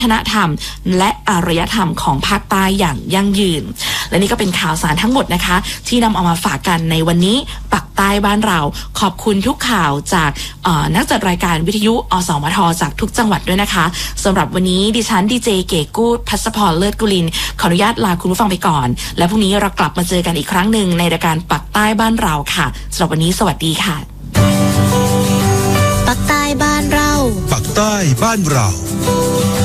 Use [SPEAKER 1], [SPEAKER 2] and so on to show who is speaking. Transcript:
[SPEAKER 1] ฒนธรรมและอารยธรรมของภาคใต้อย่างยั่งยืนและนี่ก็เป็นข่าวสารทั้งหมดนะคะที่นำเอามาฝากกันในวันนี้ปักใต้บ้านเราขอบคุณทุกข่าวจากนักจัดรายการวิทยุอสมทจากทุกจังหวัดด้วยนะคะสำหรับวันนี้ดิฉันดีเจเก๋กู๊ดภัสพรเลิศกุลินขออนุญาตลาคุณผู้ฟังไปก่อนและพรุ่งนี้เรากลับมาเจอกันอีกครั้งหนึ่งในรายการปักใต้บ้านเราค่ะสำหรับวันนี้สวัสดีค่ะ
[SPEAKER 2] ปักใต้บ้านเรา
[SPEAKER 3] ปักใต้บ้านเรา